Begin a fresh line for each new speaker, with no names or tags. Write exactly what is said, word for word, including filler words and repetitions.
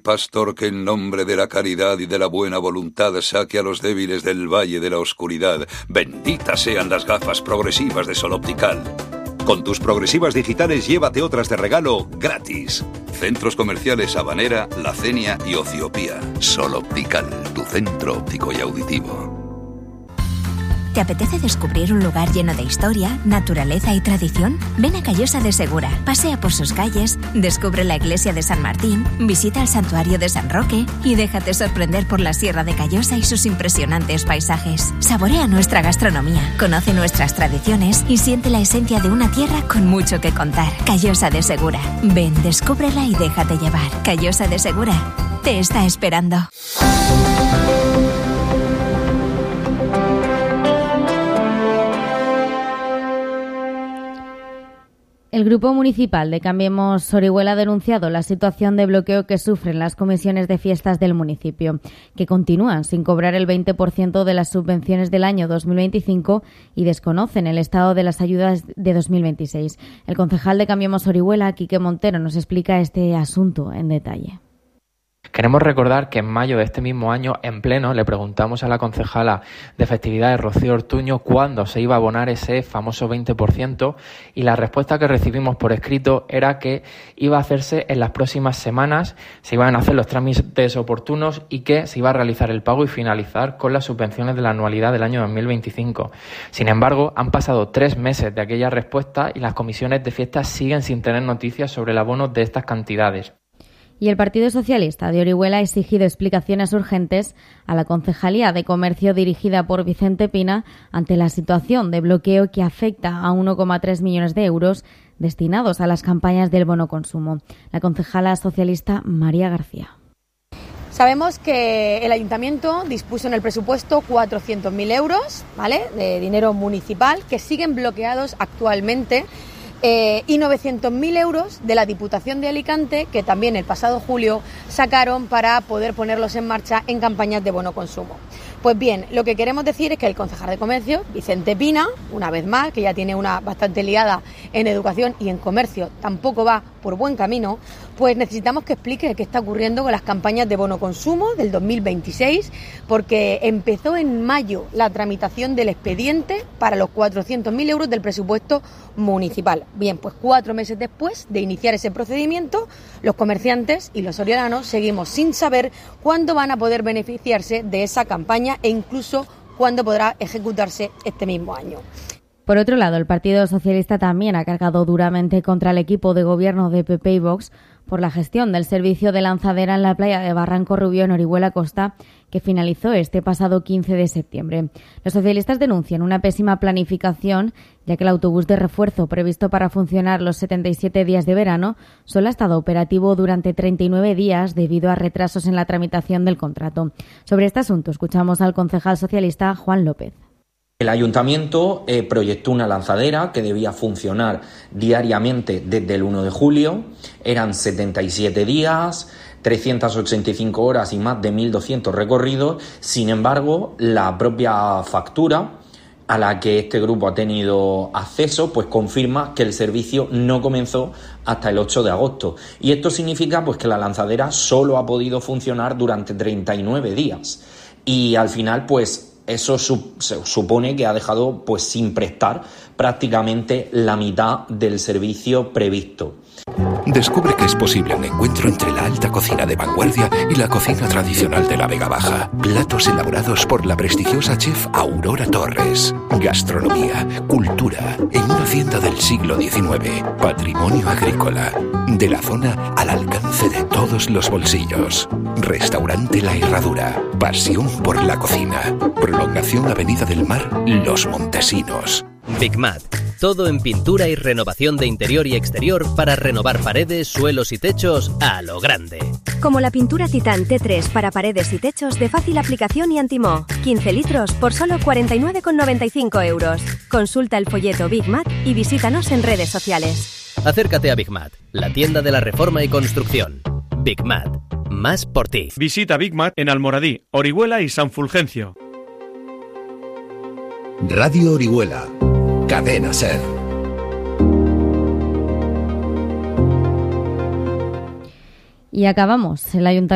pastor que en nombre de la caridad y de la buena voluntad saque a los débiles del valle de la oscuridad. Benditas sean las gafas progresivas de Sol Optical. Con tus progresivas digitales llévate otras de regalo gratis. Centros comerciales Habanera, La Cenia y Ociopía. Sol Optical, tu centro óptico y auditivo.
¿Te apetece descubrir un lugar lleno de historia, naturaleza y tradición? Ven a Callosa de Segura, pasea por sus calles, descubre la iglesia de San Martín, visita el santuario de San Roque y déjate sorprender por la Sierra de Callosa y sus impresionantes paisajes. Saborea nuestra gastronomía, conoce nuestras tradiciones y siente la esencia de una tierra con mucho que contar. Callosa de Segura. Ven, descúbrela y déjate llevar. Callosa de Segura te está esperando.
El Grupo Municipal de Cambiemos Orihuela ha denunciado la situación de bloqueo que sufren las comisiones de fiestas del municipio, que continúan sin cobrar el veinte por ciento de las subvenciones del año dos mil veinticinco y desconocen el estado de las ayudas de dos mil veintiséis. El concejal de Cambiemos Orihuela, Quique Montero, nos explica este asunto en detalle.
Queremos recordar que en mayo de este mismo año, en pleno, le preguntamos a la concejala de festividades, Rocío Ortuño, cuándo se iba a abonar ese famoso veinte por ciento y la respuesta que recibimos por escrito era que iba a hacerse en las próximas semanas, se iban a hacer los trámites oportunos y que se iba a realizar el pago y finalizar con las subvenciones de la anualidad del año dos mil veinticinco. Sin embargo, han pasado tres meses de aquella respuesta y las comisiones de fiestas siguen sin tener noticias sobre el abono de estas cantidades.
Y el Partido Socialista de Orihuela ha exigido explicaciones urgentes a la Concejalía de Comercio dirigida por Vicente Pina ante la situación de bloqueo que afecta a uno coma tres millones de euros destinados a las campañas del bono consumo. La concejala socialista María García.
Sabemos que el Ayuntamiento dispuso en el presupuesto cuatrocientos mil euros, ¿vale?, de dinero municipal que siguen bloqueados actualmente. Eh, y novecientos mil euros de la Diputación de Alicante, que también el pasado julio sacaron para poder ponerlos en marcha en campañas de bono consumo. Pues bien, lo que queremos decir es que el concejal de Comercio, Vicente Pina, una vez más, que ya tiene una bastante liada en educación y en comercio, tampoco va por buen camino, pues necesitamos que explique qué está ocurriendo con las campañas de bono consumo del dos mil veintiséis, porque empezó en mayo la tramitación del expediente para los cuatrocientos mil euros del presupuesto municipal. Bien, pues cuatro meses después de iniciar ese procedimiento, los comerciantes y los oriolanos seguimos sin saber cuándo van a poder beneficiarse de esa campaña e incluso cuándo podrá ejecutarse este mismo año.
Por otro lado, el Partido Socialista también ha cargado duramente contra el equipo de gobierno de P P y Vox por la gestión del servicio de lanzadera en la playa de Barranco Rubio en Orihuela Costa, que finalizó este pasado quince de septiembre. Los socialistas denuncian una pésima planificación, ya que el autobús de refuerzo previsto para funcionar los setenta y siete días de verano solo ha estado operativo durante treinta y nueve días debido a retrasos en la tramitación del contrato. Sobre este asunto escuchamos al concejal socialista Juan López.
El ayuntamiento eh, proyectó una lanzadera que debía funcionar diariamente desde el uno de julio. Eran setenta y siete días, trescientas ochenta y cinco horas y más de mil doscientos recorridos. Sin embargo, la propia factura a la que este grupo ha tenido acceso, pues confirma que el servicio no comenzó hasta el ocho de agosto. Y esto significa pues que la lanzadera solo ha podido funcionar durante treinta y nueve días. Y al final, pues eso su- se supone que ha dejado pues sin prestar prácticamente la mitad del servicio previsto.
Descubre que es posible un encuentro entre la alta cocina de vanguardia y la cocina tradicional de la Vega Baja. Platos elaborados por la prestigiosa chef Aurora Torres. Gastronomía, cultura, en una hacienda del siglo diecinueve. Patrimonio agrícola. De la zona al alcance de todos los bolsillos. Restaurante La Herradura. Pasión por la cocina. Prolongación Avenida del Mar, Los Montesinos.
Bigmat. Todo en pintura y renovación de interior y exterior para renovar paredes, suelos y techos a lo grande.
Como la pintura Titán T tres para paredes y techos de fácil aplicación y antimoho. quince litros por solo cuarenta y nueve con noventa y cinco euros. Consulta el folleto Bigmat y visítanos en redes sociales.
Acércate a Bigmat, la tienda de la reforma y construcción. Bigmat. Más por ti.
Visita Bigmat en Almoradí, Orihuela y San Fulgencio.
Radio Orihuela. Cadena SER.
Y acabamos. El Ayuntamiento